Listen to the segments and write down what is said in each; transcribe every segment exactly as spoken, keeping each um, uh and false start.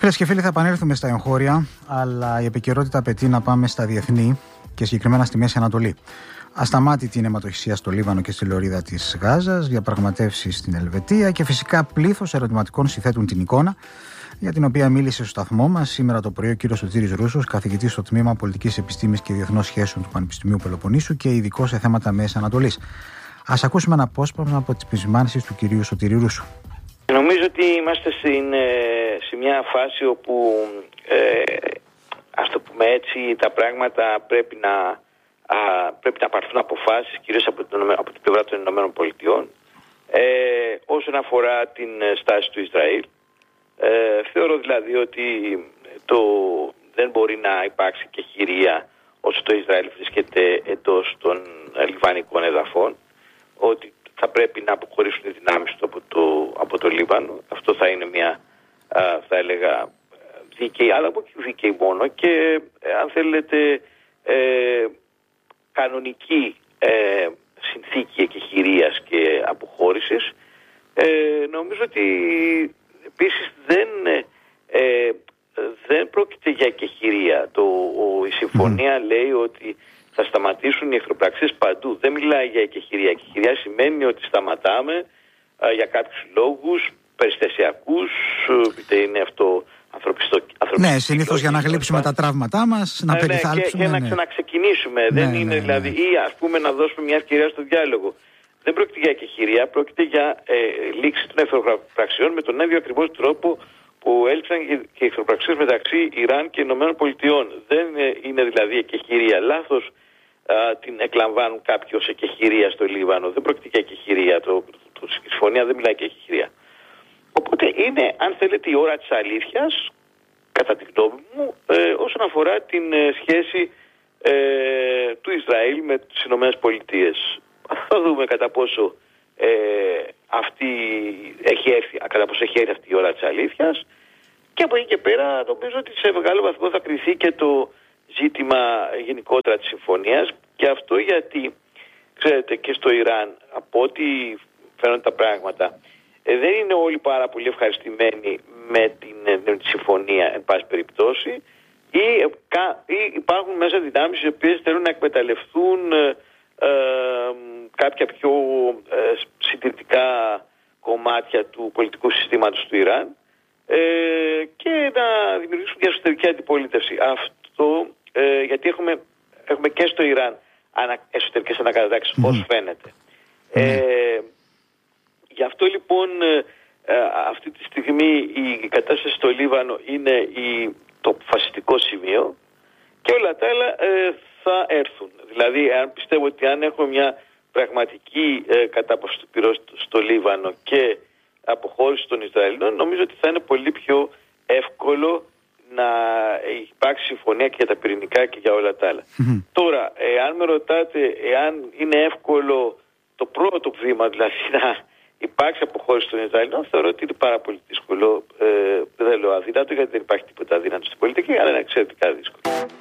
Φίλες και φίλοι, θα επανέλθουμε στα εγχώρια, αλλά η επικαιρότητα απαιτεί να πάμε στα διεθνή και συγκεκριμένα στη Μέση Ανατολή. Ασταμάτητη είναι αιματοχυσία στο Λίβανο και στη λωρίδα της Γάζας, διαπραγματεύσεις στην Ελβετία και φυσικά πλήθος ερωτηματικών συνθέτουν την εικόνα, για την οποία μίλησε στο σταθμό μας σήμερα το πρωί ο κύριος Σωτήρης Ρούσος, καθηγητής στο τμήμα Πολιτικής Επιστήμης και Διεθνών Σχέσεων του Πανεπιστημίου Πελοποννήσου και ειδικός σε θέματα Μέσης Ανατολής. Ας ακούσουμε ένα απόσπασμα από τις επισημάνσεις του κυρίου Σωτήρη Ρούσου. Νομίζω ότι είμαστε στην, σε μια φάση όπου, ε, ας το πούμε έτσι, τα πράγματα πρέπει να, α, πρέπει να πάρθουν αποφάσεις, κυρίως από την, από την πλευρά των Ηνωμένων Πολιτειών, ε, όσον αφορά την στάση του Ισραήλ. Ε, θεωρώ δηλαδή ότι το, δεν μπορεί να υπάρξει και χειρία όσο το Ισραήλ βρίσκεται εντός των λιβανικών εδαφών, ότι θα πρέπει να αποχωρήσουν οι δυνάμεις του από το, από το Λίβανο. Αυτό θα είναι μια, α, θα έλεγα, δίκαιη, αλλά από και δίκαιη μόνο και ε, αν θέλετε ε, κανονική ε, συνθήκη εκεχηρίας και αποχώρησης. Ε, νομίζω ότι επίσης δεν, ε, δεν πρόκειται για εκεχηρία. Το, ο, η συμφωνία mm. λέει ότι θα σταματήσουν οι εχθροπραξίες παντού. Δεν μιλάει για εκεχηρία. Εκεχηρία σημαίνει ότι σταματάμε α, για κάποιους λόγους περιστασιακούς, είτε είναι αυτό ανθρωπιστικό. Ναι, συνήθως για να γλύψουμε τα τραύματά μας, να ναι, περιθάλψουμε. Και, και ναι. να ξαναξεκινήσουμε. Ναι, δεν ναι, είναι ναι, δηλαδή, ναι. ή ας πούμε να δώσουμε μια ευκαιρία στο διάλογο. Δεν πρόκειται για εκεχηρία, πρόκειται για ε, λήξη των εχθροπραξιών με τον ίδιο ακριβώς τρόπο που έλειψαν και οι εχθροπραξίες μεταξύ Ιράν και Ηνωμένων Πολιτειών. Δεν είναι δηλαδή εκεχηρία. Λάθος α, την εκλαμβάνουν κάποιοι ως εκεχηρία στο Λίβανο. Δεν πρόκειται για εκεχηρία. Το, το, το, η συμφωνία δεν μιλάει για εκεχηρία. Οπότε είναι, αν θέλετε, η ώρα της αλήθειας, κατά τη γνώμη μου, ε, όσον αφορά την ε, σχέση ε, του Ισραήλ με τις Ηνωμένες Πολιτείες. Θα δούμε κατά πόσο ε, αυτή έχει έρθει, κατά πόσο έχει έρθει αυτή η ώρα της αλήθειας. Και από εκεί και πέρα νομίζω ότι σε μεγάλο βαθμό θα κριθεί και το ζήτημα γενικότερα της συμφωνίας. Και αυτό γιατί, ξέρετε, και στο Ιράν, από ό,τι φαίνονται τα πράγματα, ε, δεν είναι όλοι πάρα πολύ ευχαριστημένοι με την, με τη συμφωνία, εν πάση περιπτώσει, ή, ε, κα, ή υπάρχουν μέσα δυνάμεις οι οποίες θέλουν να εκμεταλλευτούν ε, ε, κάποια πιο ε, συντηρητικά κομμάτια του πολιτικού συστήματος του Ιράν ε, και να δημιουργήσουν μια εσωτερική αντιπολίτευση. Αυτό ε, γιατί έχουμε, έχουμε και στο Ιράν ανα, εσωτερικές ανακατατάξεις, mm. ως φαίνεται. Mm. Ε, γι' αυτό λοιπόν ε, αυτή τη στιγμή η κατάσταση στο Λίβανο είναι η, το φασιστικό σημείο και όλα τα άλλα ε, θα έρθουν. Δηλαδή, αν πιστεύω ότι αν έχουμε μια πραγματική ε, κατάπαυση του πυρός στο Λίβανο και αποχώρηση των Ισραηλινών, νομίζω ότι θα είναι πολύ πιο εύκολο να υπάρξει συμφωνία και για τα πυρηνικά και για όλα τα άλλα. Mm-hmm. Τώρα, εάν με ρωτάτε εάν είναι εύκολο το πρώτο βήμα, δηλαδή να υπάρξει αποχώρηση των Ισραηλινών, θεωρώ ότι είναι πάρα πολύ δύσκολο. Ε, δεν λέω αδύνατο, γιατί δεν υπάρχει τίποτα αδύνατο στην πολιτική, αλλά είναι εξαιρετικά δύσκολο.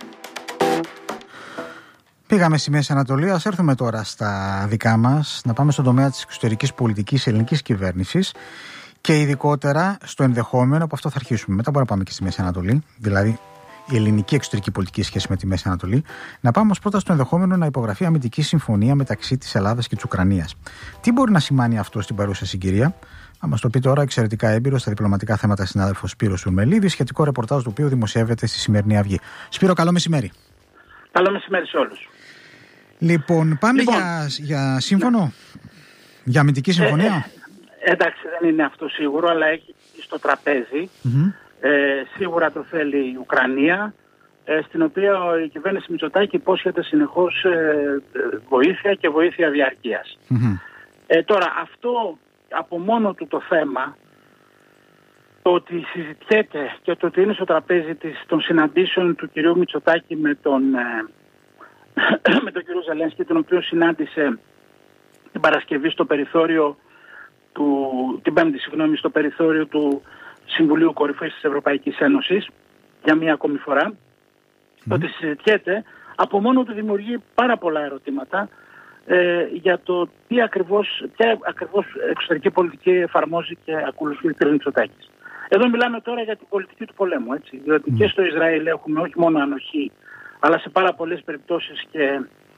Πήγαμε στη Μέση Ανατολή, ας έρθουμε τώρα στα δικά μας, να πάμε στον τομέα της εξωτερικής πολιτικής ελληνικής κυβέρνησης και ειδικότερα στο ενδεχόμενο, από αυτό θα αρχίσουμε, μετά μπορούμε να πάμε και στη Μέση Ανατολή, δηλαδή η ελληνική εξωτερική πολιτική σχέση με τη Μέση Ανατολή, να πάμε ως πρώτα στο ενδεχόμενο να υπογραφεί αμυντική συμφωνία μεταξύ της Ελλάδας και της Ουκρανίας. Τι μπορεί να σημάνει αυτό στην παρούσα συγκυρία? Θα μας το πει τώρα εξαιρετικά έμπειρος στα διπλωματικά θέματα συνάδελφος Σπύρος Σουρμελίδης, σχετικό ρεπορτάζ του οποίου δημοσιεύεται στη σημερινή Αυγή. Σπύρο, καλό μεσημέρι. Καλό μεσημέρι σε όλους. Λοιπόν, πάμε λοιπόν, για, για σύμφωνο, ναι. για αμυντική συμφωνία. Ε, ε, εντάξει, δεν είναι αυτό σίγουρο, αλλά έχει στο τραπέζι. Mm-hmm. Ε, σίγουρα το θέλει η Ουκρανία, ε, στην οποία η κυβέρνηση Μητσοτάκη υπόσχεται συνεχώς ε, βοήθεια και βοήθεια διαρκείας. Mm-hmm. Ε, τώρα, αυτό από μόνο του το θέμα, το ότι συζητιέται και το ότι είναι στο τραπέζι της, των συναντήσεων του κυρίου Μητσοτάκη με τον... Ε, με τον κύριο Ζελένσκι, τον οποίο συνάντησε την Παρασκευή στο περιθώριο του, την Πέμπτη, συγγνώμη, στο περιθώριο του Συμβουλίου Κορυφής της Ευρωπαϊκής Ένωσης για μία ακόμη φορά. Mm. Το ότι συζητιέται από μόνο του δημιουργεί πάρα πολλά ερωτήματα ε, για το τι ακριβώς, ποια ακριβώς εξωτερική πολιτική εφαρμόζει και ακολουθεί ο κ. Μητσοτάκης. Εδώ μιλάμε τώρα για την πολιτική του πολέμου, έτσι. Διότι mm. και στο Ισραήλ έχουμε όχι μόνο ανοχή, αλλά σε πάρα πολλές περιπτώσεις και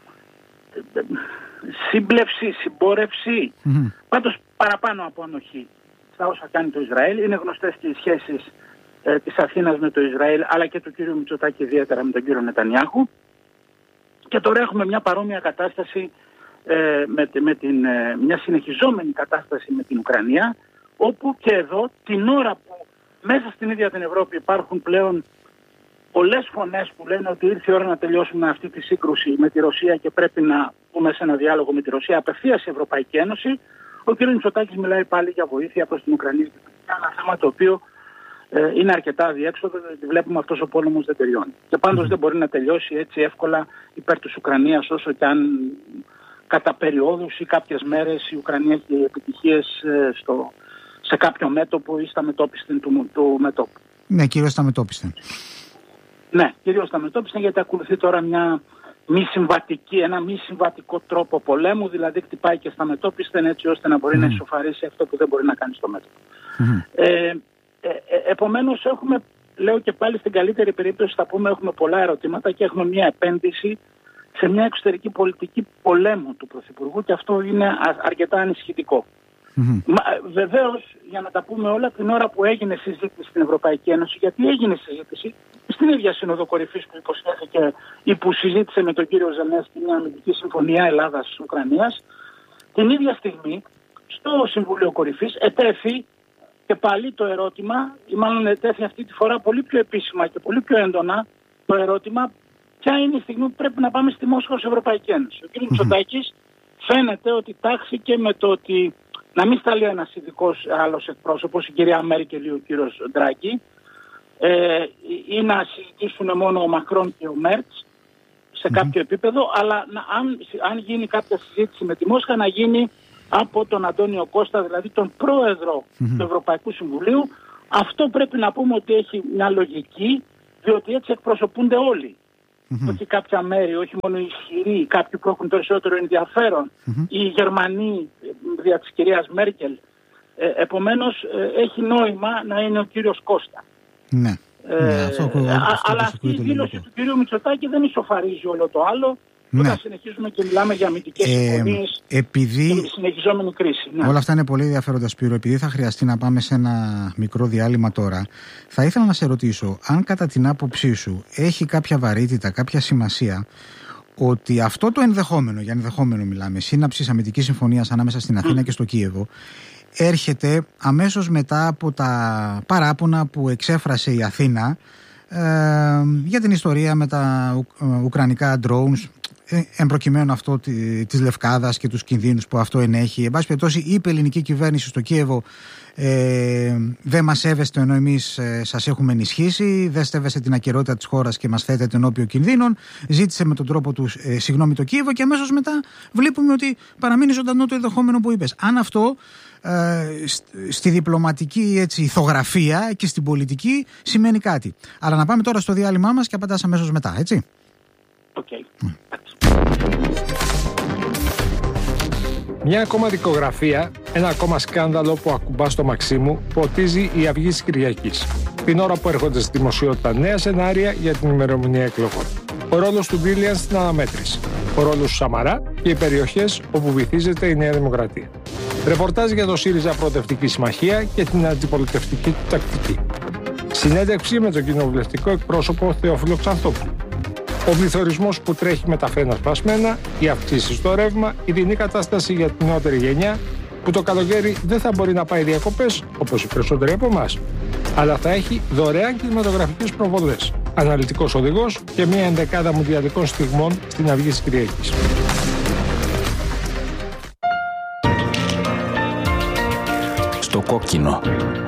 σύμπλευση, συμπόρευση, mm. πάντως παραπάνω από ανοχή στα όσα κάνει το Ισραήλ. Είναι γνωστές και οι σχέσεις ε, της Αθήνας με το Ισραήλ, αλλά και του κύριου Μητσοτάκη ιδιαίτερα με τον κύριο Νετανιάχου. Και τώρα έχουμε μια παρόμοια κατάσταση, ε, με, με την, ε, μια συνεχιζόμενη κατάσταση με την Ουκρανία, όπου και εδώ την ώρα που μέσα στην ίδια την Ευρώπη υπάρχουν πλέον πολλές φωνές που λένε ότι ήρθε η ώρα να τελειώσουμε αυτή τη σύγκρουση με τη Ρωσία και πρέπει να πούμε σε ένα διάλογο με τη Ρωσία απευθείας η Ευρωπαϊκή Ένωση, ο κ. Μητσοτάκης μιλάει πάλι για βοήθεια προς την Ουκρανία. Ένα θέμα το οποίο ε, είναι αρκετά αδιέξοδο, γιατί βλέπουμε αυτός ο πόλεμος δεν τελειώνει. Και πάντως mm-hmm. δεν μπορεί να τελειώσει έτσι εύκολα υπέρ της Ουκρανίας, όσο και αν κατά περιόδους ή κάποιες μέρες η Ουκρανία έχει επιτυχίες ε, στο, σε κάποιο μέτωπο ή στα μετώπιστεν του, του μετώπου. Ναι, κυρίως στα μετώπιστεν. Ναι, κυρίως στα μετώπιστεν, γιατί ακολουθεί τώρα μια μη συμβατική, ένα μη συμβατικό τρόπο πολέμου, δηλαδή χτυπάει και στα μετώπιστεν έτσι ώστε να μπορεί mm. να ισοφαρίσει αυτό που δεν μπορεί να κάνει στο μέτωπο. Mm. Ε, ε, ε, επομένως έχουμε, λέω και πάλι στην καλύτερη περίπτωση θα πούμε, έχουμε πολλά ερωτήματα και έχουμε μια επένδυση σε μια εξωτερική πολιτική πολέμου του Πρωθυπουργού και αυτό είναι α, αρκετά ανησυχητικό. Mm-hmm. Βεβαίως, για να τα πούμε όλα, την ώρα που έγινε συζήτηση στην Ευρωπαϊκή Ένωση, γιατί έγινε συζήτηση στην ίδια Σύνοδο Κορυφής που υποσχέθηκε ή που συζήτησε με τον κύριο Ζελένσκι μια αμυντική συμφωνία Ελλάδας-Ουκρανίας, την ίδια στιγμή στο Συμβούλιο Κορυφής ετέθη και πάλι το ερώτημα, ή μάλλον ετέθη αυτή τη φορά πολύ πιο επίσημα και πολύ πιο έντονα το ερώτημα, ποια είναι η στιγμή που πρέπει να πάμε στη Μόσχα ως Ευρωπαϊκή Ένωση. Ο κ. Mm-hmm. Μητσοτάκης φαίνεται ότι τάχθηκε με το ότι να μην σταλεί ένας ειδικός άλλος εκπρόσωπος, η κυρία Μέρκελ ή ο κύριος Ντράγκη, ε, ή να συζητήσουν μόνο ο Μακρόν και ο Μέρτς σε mm-hmm. κάποιο επίπεδο, αλλά να, αν, αν γίνει κάποια συζήτηση με τη Μόσχα, να γίνει από τον Αντώνιο Κώστα, δηλαδή τον πρόεδρο mm-hmm. του Ευρωπαϊκού Συμβουλίου. Αυτό πρέπει να πούμε ότι έχει μια λογική, διότι έτσι εκπροσωπούνται όλοι. Mm-hmm. Όχι κάποια μέρη, όχι μόνο οι ισχυροί, κάποιοι που έχουν περισσότερο ενδιαφέρον, mm-hmm. οι Γερμανοί δια της κυρίας Μέρκελ. Ε, επομένως ε, έχει νόημα να είναι ο κύριος Κώστα. Ναι. Ε, ναι αυτό, αυτό, αυτό, αλλά αυτή η δήλωση του κυρίου Μητσοτάκη δεν ισοφαρίζει όλο το άλλο. Ναι. Όταν συνεχίζουμε και μιλάμε για αμυντικές ε, συμφωνίες επειδή... και συνεχιζόμενη κρίση. Ναι. Όλα αυτά είναι πολύ ενδιαφέροντα, Σπύρο. Επειδή θα χρειαστεί να πάμε σε ένα μικρό διάλειμμα τώρα, θα ήθελα να σε ρωτήσω αν κατά την άποψή σου έχει κάποια βαρύτητα, κάποια σημασία ότι αυτό το ενδεχόμενο, για ενδεχόμενο μιλάμε, σύναψης αμυντικής συμφωνίας ανάμεσα στην Αθήνα mm. και στο Κίεβο, έρχεται αμέσως μετά από τα παράπονα που εξέφρασε η Αθήνα ε, για την ιστορία με τα ου, ουκρανικά drones, εμπροκειμένου αυτό της Λευκάδας και τους κινδύνους που αυτό ενέχει. Εν πάση περιπτώσει, είπε η ελληνική κυβέρνηση στο Κίεβο ε, δεν μας σέβεστε ενώ εμείς ε, σας έχουμε ενισχύσει, δεν στέβεστε την ακερότητα της χώρας και μας θέτετε ενώπιον κινδύνων. Ζήτησε με τον τρόπο του ε, συγγνώμη το Κίεβο και αμέσως μετά βλέπουμε ότι παραμείνει ζωντανό το ενδεχόμενο που είπες. Αν αυτό ε, στη διπλωματική έτσι, ηθογραφία και στην πολιτική σημαίνει κάτι. Αλλά να πάμε τώρα στο διάλειμμά μας και απαντάς αμέσως μετά, έτσι. Okay. Μια ακόμα δικογραφία, ένα ακόμα σκάνδαλο που ακουμπά στο Μαξίμου, ποτίζει η Αυγή της Κυριακής. Την ώρα που έρχονται στη δημοσιότητα νέα σενάρια για την ημερομηνία εκλογών. Ο ρόλος του Μπίλιαν στην αναμέτρηση. Ο ρόλος του Σαμαρά και οι περιοχές όπου βυθίζεται η Νέα Δημοκρατία. Ρεπορτάζ για το ΣΥΡΙΖΑ Προοδευτική Συμμαχία και την αντιπολιτευτική του τακτική. Συνέντευξη με τον κοινοβουλευτικό εκπρόσωπο Θεόφιλο Ξανθόπουλο. Ο πληθωρισμός που τρέχει με τα φρένα σπασμένα, οι αυξήσεις στο ρεύμα, η δινή κατάσταση για την νεότερη γενιά, που το καλοκαίρι δεν θα μπορεί να πάει διακοπές, όπως οι περισσότεροι από εμάς, αλλά θα έχει δωρεάν κινηματογραφικές προβολές, αναλυτικός οδηγός και μια ενδεκάδα μουντιαλικών στιγμών στην Αυγή της Κυριακής. Στο κόκκινο.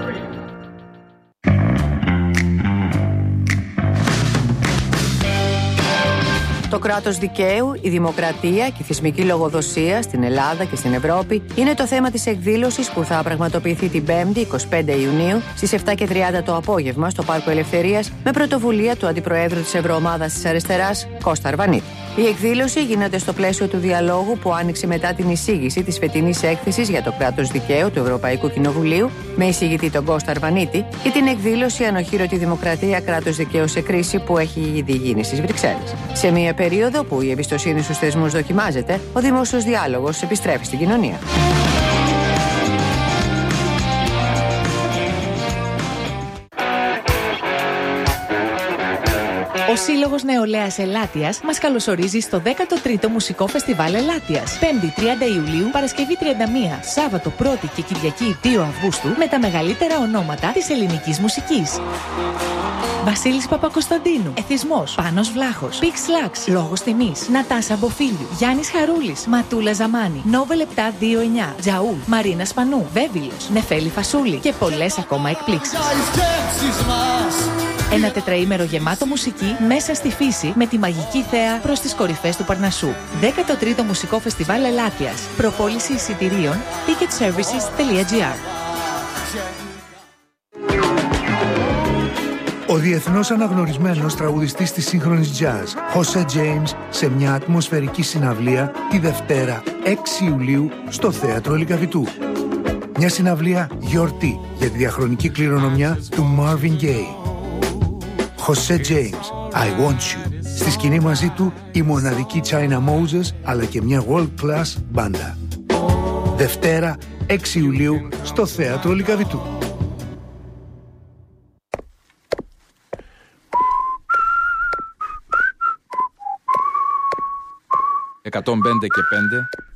Το κράτος δικαίου, η δημοκρατία και η θεσμική λογοδοσία στην Ελλάδα και στην Ευρώπη είναι το θέμα της εκδήλωσης που θα πραγματοποιηθεί την Πέμπτη, εικοστή πέμπτη Ιουνίου, στις επτά και τριάντα το απόγευμα στο Πάρκο Ελευθερίας, με πρωτοβουλία του Αντιπροέδρου της Ευρωομάδας της Αριστεράς, Κώστα Αρβανίτη. Η εκδήλωση γίνεται στο πλαίσιο του διαλόγου που άνοιξε μετά την εισήγηση της φετινής έκθεσης για το κράτος δικαίου του Ευρωπαϊκού Κοινοβουλίου με εισηγητή τον Κώστα Αρβανίτη και την εκδήλωση Ανοχήρωτη Δημοκρατία, κράτος δικαίου σε κρίση που έχει ήδη γίνει στις Βρυξέλλες. Σε μια περίοδο που η εμπιστοσύνη στους θεσμούς δοκιμάζεται, ο δημόσιος διάλογος επιστρέφει στην κοινωνία. Ο Σύλλογος Νεολαίας Ελάττιας μας καλωσορίζει στο δέκατο τρίτο Μουσικό Φεστιβάλ Ελάττιας. πέμπτη τριάντα Ιουλίου, Παρασκευή τριάντα μία, Σάββατο πρώτη και Κυριακή δύο Αυγούστου με τα μεγαλύτερα ονόματα της ελληνικής μουσικής. Βασίλης Παπακοσταντίνου, Εθισμός, Πάνος Βλάχος, Πίξ Λάξ, Λόγος Τιμής, Νατάσα Μποφίλιου, Γιάννης Χαρούλης, Ματούλα Ζαμάνη, Νόβελ επτά δύο εννιά, Τζαούλ, Μαρίνα Σπανού, Βέβυλος, Νεφέλη Φασούλη και πολλές ακόμα εκπλήξεις. Ένα τετραήμερο γεμάτο μουσική μέσα στη φύση με τη μαγική θέα προς τις κορυφές του Παρνασσού. δέκατο τρίτο Μουσικό Φεστιβάλ Ελάττιας. Προπόληση εισιτηρίων ticket services τελεία gr. Ο διεθνώς αναγνωρισμένος τραγουδιστής της σύγχρονης jazz, Jose James, σε μια ατμοσφαιρική συναυλία τη Δευτέρα έξι Ιουλίου στο Θέατρο Λυκαβητού. Μια συναυλία γιορτή για τη διαχρονική κληρονομιά του Marvin Gaye. Jose James, I Want You. Στη σκηνή μαζί του η μοναδική China Moses, αλλά και μια world class μπάντα. Δευτέρα έξι Ιουλίου στο Θέατρο Λυκαβητού. εκατόν πέντε και πέντε